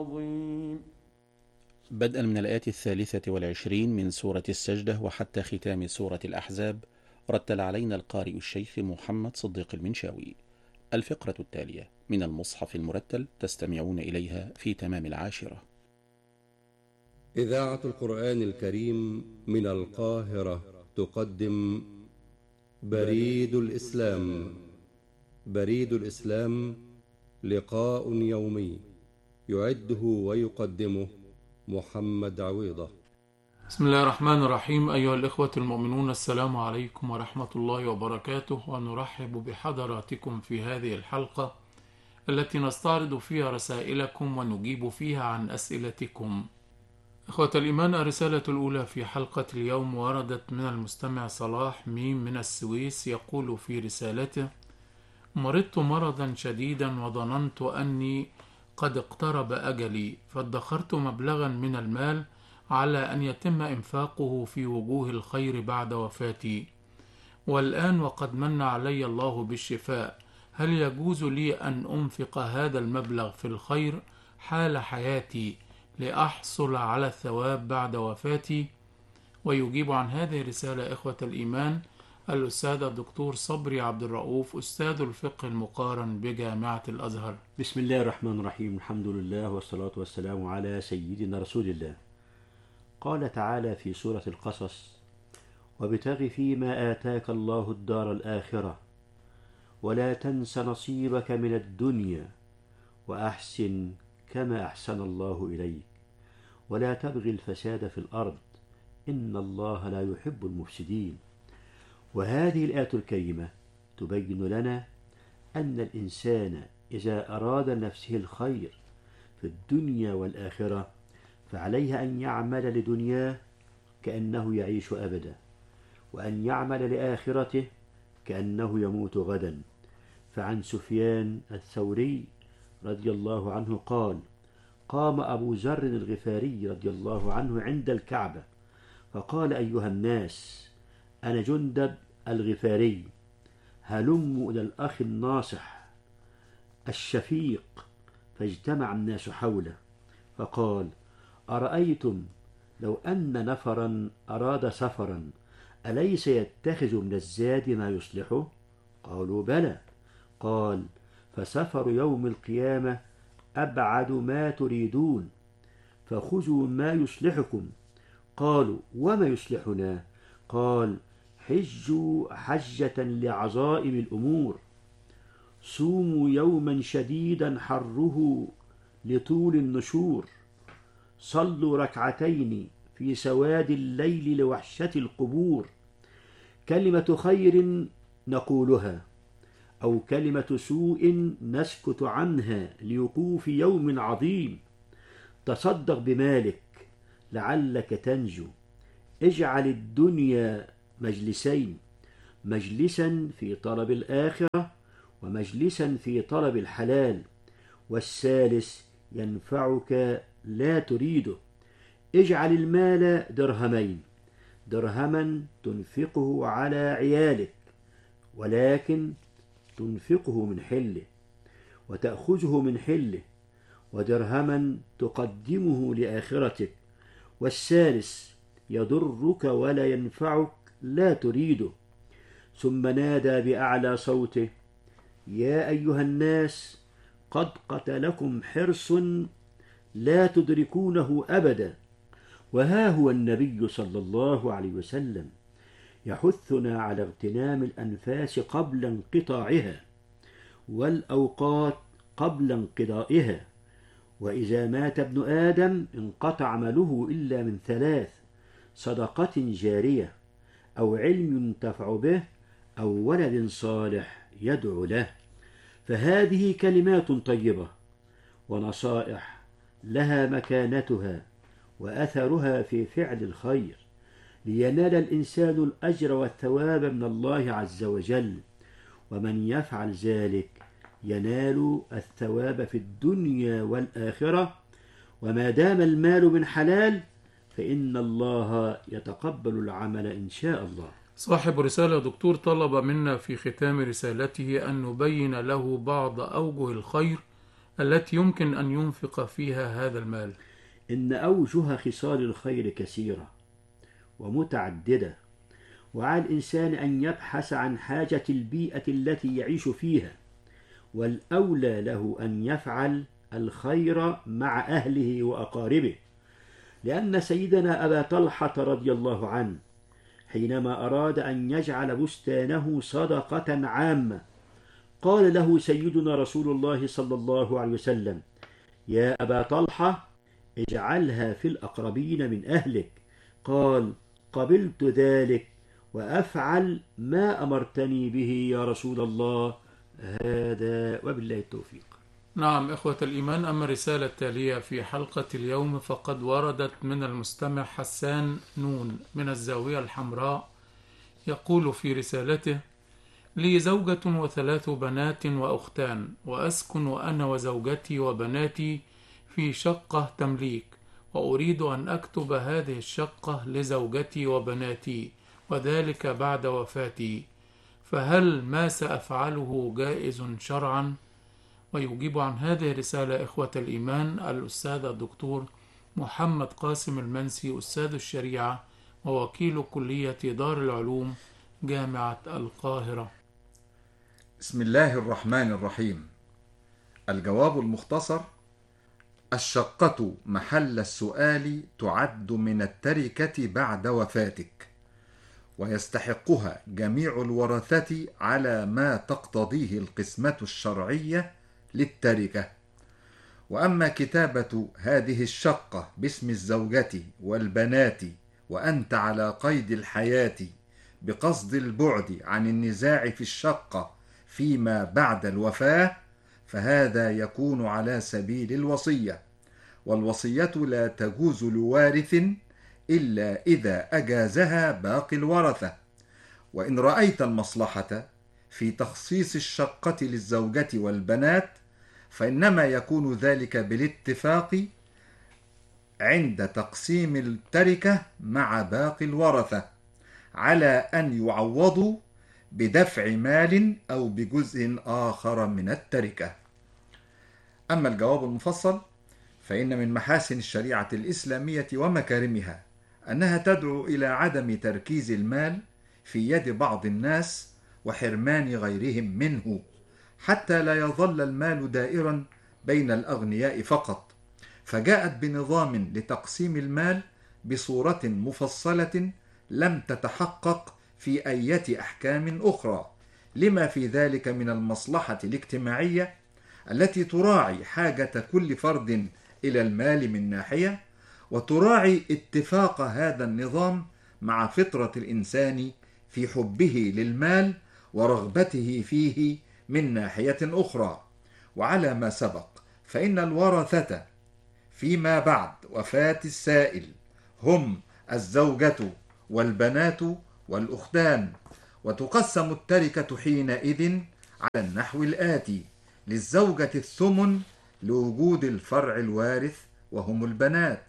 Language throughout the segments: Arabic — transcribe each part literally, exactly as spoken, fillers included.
عظيم. بدءا من الآية الثالثة والعشرين من سورة السجدة وحتى ختام سورة الأحزاب، رتل علينا القارئ الشيخ محمد صديق المنشاوي. الفقرة التالية من المصحف المرتل تستمعون إليها في تمام العاشرة. إذاعة القرآن الكريم من القاهرة تقدم بريد الإسلام. بريد الإسلام لقاء يومي يعده ويقدمه محمد عويضة. بسم الله الرحمن الرحيم. أيها الإخوة المؤمنون، السلام عليكم ورحمة الله وبركاته، ونرحب بحضراتكم في هذه الحلقة التي نستعرض فيها رسائلكم ونجيب فيها عن أسئلتكم. إخوة الإيمان، الرسالة الأولى في حلقة اليوم وردت من المستمع صلاح ميم من السويس، يقول في رسالته: مرضت مرضا شديدا وظننت أني قد اقترب أجلي، فادخرت مبلغا من المال على أن يتم إنفاقه في وجوه الخير بعد وفاتي، والآن وقد من علي الله بالشفاء، هل يجوز لي أن أنفق هذا المبلغ في الخير حال حياتي لأحصل على الثواب بعد وفاتي؟ ويجيب عن هذه الرسالة إخوة الإيمان الأستاذ الدكتور صبري عبد الرؤوف، أستاذ الفقه المقارن بجامعة الأزهر. بسم الله الرحمن الرحيم، الحمد لله والصلاة والسلام على سيدنا رسول الله. قال تعالى في سورة القصص: وابتغ فيما آتاك الله الدار الآخرة ولا تنس نصيبك من الدنيا وأحسن كما أحسن الله إليك ولا تبغ الفساد في الأرض إن الله لا يحب المفسدين. وهذه الآية الكريمة تبين لنا أن الإنسان إذا أراد لنفسه الخير في الدنيا والآخرة فعليه أن يعمل لدنياه كأنه يعيش أبدا، وأن يعمل لآخرته كأنه يموت غدا. فعن سفيان الثوري رضي الله عنه قال: قام أبو ذر الغفاري رضي الله عنه عند الكعبة فقال: أيها الناس، أنا جندب الغفاري، هلموا إلى الأخ الناصح الشفيق. فاجتمع الناس حوله فقال: أرأيتم لو أن نفرا أراد سفرا أليس يتخذ من الزاد ما يصلحه؟ قالوا: بلى. قال: فسفر يوم القيامة أبعد ما تريدون، فخذوا ما يصلحكم. قالوا: وما يصلحنا؟ قال: حجوا حجة لعظائم الأمور، صوموا يوما شديدا حره لطول النشور، صلوا ركعتين في سواد الليل لوحشة القبور، كلمة خير نقولها أو كلمة سوء نسكت عنها لوقوف يوم عظيم، تصدق بمالك لعلك تنجو، اجعل الدنيا مجلسين، مجلسا في طلب الآخرة ومجلسا في طلب الحلال، والثالث ينفعك لا تريده، اجعل المال درهمين، درهما تنفقه على عيالك ولكن تنفقه من حله وتأخذه من حله، ودرهما تقدمه لآخرتك، والثالث يضرك ولا ينفعك لا تريده. ثم نادى بأعلى صوته: يا أيها الناس، قد قتلكم حرص لا تدركونه أبدا. وها هو النبي صلى الله عليه وسلم يحثنا على اغتنام الأنفاس قبل انقطاعها والأوقات قبل انقضائها. وإذا مات ابن آدم انقطع عمله إلا من ثلاث: صدقة جارية أو علم ينتفع به أو ولد صالح يدعو له. فهذه كلمات طيبة ونصائح لها مكانتها وأثرها في فعل الخير، لينال الإنسان الأجر والثواب من الله عز وجل، ومن يفعل ذلك ينال الثواب في الدنيا والآخرة. وما دام المال من حلال فإن الله يتقبل العمل إن شاء الله. صاحب رسالة دكتور طلب منا في ختام رسالته أن نبين له بعض أوجه الخير التي يمكن أن ينفق فيها هذا المال؟ إن أوجه خصال الخير كثيرة ومتعددة، وعلى الإنسان أن يبحث عن حاجة البيئة التي يعيش فيها، والأولى له أن يفعل الخير مع أهله وأقاربه، لأن سيدنا أبا طلحة رضي الله عنه حينما أراد أن يجعل بستانه صدقة عامة قال له سيدنا رسول الله صلى الله عليه وسلم: يا أبا طلحة اجعلها في الأقربين من أهلك. قال: قبلت ذلك وأفعل ما أمرتني به يا رسول الله. هذا وبالله التوفيق. نعم إخوة الإيمان، أما الرسالة التالية في حلقة اليوم فقد وردت من المستمع حسان نون من الزاوية الحمراء، يقول في رسالته: لي زوجة وثلاث بنات وأختان، وأسكن وأنا وزوجتي وبناتي في شقة تمليك، وأريد أن أكتب هذه الشقة لزوجتي وبناتي، وذلك بعد وفاتي، فهل ما سأفعله جائز شرعا؟ ويجيب عن هذه الرسالة إخوة الإيمان الأستاذ الدكتور محمد قاسم المنسي، أستاذ الشريعة ووكيل كلية دار العلوم جامعة القاهرة. بسم الله الرحمن الرحيم. الجواب المختصر: الشقة محل السؤال تعد من التركة بعد وفاتك، ويستحقها جميع الورثة على ما تقتضيه القسمة الشرعية للتركة. وأما كتابة هذه الشقة باسم الزوجة والبنات وأنت على قيد الحياة بقصد البعد عن النزاع في الشقة فيما بعد الوفاة، فهذا يكون على سبيل الوصية، والوصية لا تجوز لوارث إلا إذا أجازها باقي الورثة. وإن رأيت المصلحة في تخصيص الشقة للزوجة والبنات فإنما يكون ذلك بالاتفاق عند تقسيم التركة مع باقي الورثة على أن يعوضوا بدفع مال أو بجزء آخر من التركة. أما الجواب المفصل فإن من محاسن الشريعة الإسلامية ومكارمها أنها تدعو إلى عدم تركيز المال في يد بعض الناس وحرمان غيرهم منه، حتى لا يظل المال دائرا بين الأغنياء فقط، فجاءت بنظام لتقسيم المال بصورة مفصلة لم تتحقق في أي أحكام أخرى، لما في ذلك من المصلحة الاجتماعية التي تراعي حاجة كل فرد إلى المال من ناحية، وتراعي اتفاق هذا النظام مع فطرة الإنسان في حبه للمال ورغبته فيه من ناحية أخرى. وعلى ما سبق فإن الورثة فيما بعد وفاة السائل هم الزوجة والبنات والأختان، وتقسم التركة حينئذ على النحو الآتي: للزوجة الثمن لوجود الفرع الوارث وهم البنات،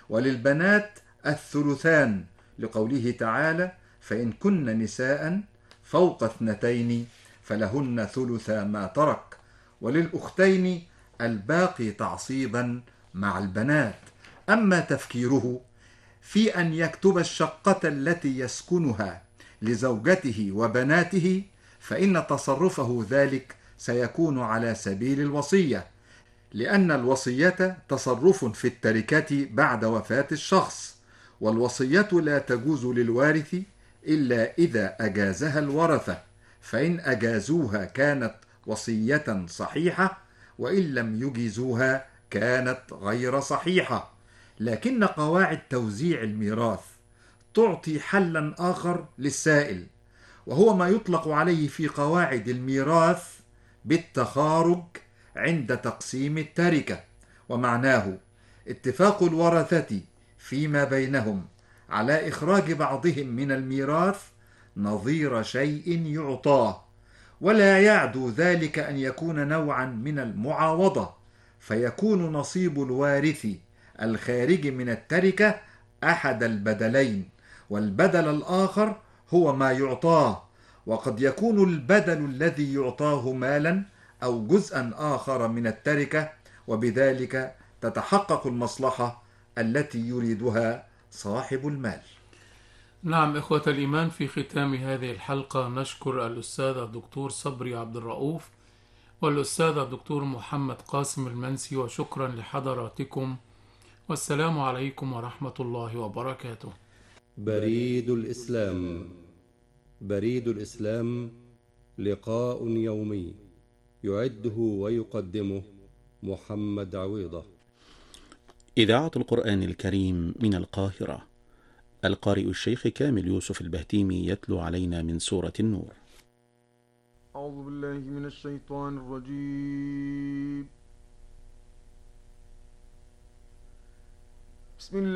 وللبنات الثلثان لقوله تعالى: فإن كن نساء فوق اثنتين فلهن ثلثا ما ترك، وللأختين الباقي تعصيبا مع البنات. أما تفكيره في أن يكتب الشقة التي يسكنها لزوجته وبناته فإن تصرفه ذلك سيكون على سبيل الوصية، لأن الوصية تصرف في التركة بعد وفاة الشخص، والوصية لا تجوز للوارث إلا إذا أجازها الورثة، فإن أجازوها كانت وصية صحيحة، وإن لم يجيزوها كانت غير صحيحة. لكن قواعد توزيع الميراث تعطي حلا آخر للسائل، وهو ما يطلق عليه في قواعد الميراث بالتخارج عند تقسيم التركة، ومعناه اتفاق الورثة فيما بينهم على إخراج بعضهم من الميراث نظير شيء يعطاه، ولا يعدو ذلك أن يكون نوعا من المعاوضة، فيكون نصيب الوارث الخارج من التركة أحد البدلين، والبدل الآخر هو ما يعطاه، وقد يكون البدل الذي يعطاه مالا أو جزءا آخر من التركة وبذلك تتحقق المصلحة التي يريدها صاحب المال. نعم إخوة الإيمان، في ختام هذه الحلقة نشكر الأستاذ الدكتور صبري عبد الرؤوف والأستاذ الدكتور محمد قاسم المنسي، وشكرا لحضراتكم، والسلام عليكم ورحمة الله وبركاته. بريد الإسلام. بريد الإسلام لقاء يومي يعده ويقدمه محمد عويضة. إذاعة القرآن الكريم من القاهرة، القارئ الشيخ كامل يوسف البهتيمي يتلو علينا من سورة النور. أعوذ بالله من الشيطان الرجيم. بسم الله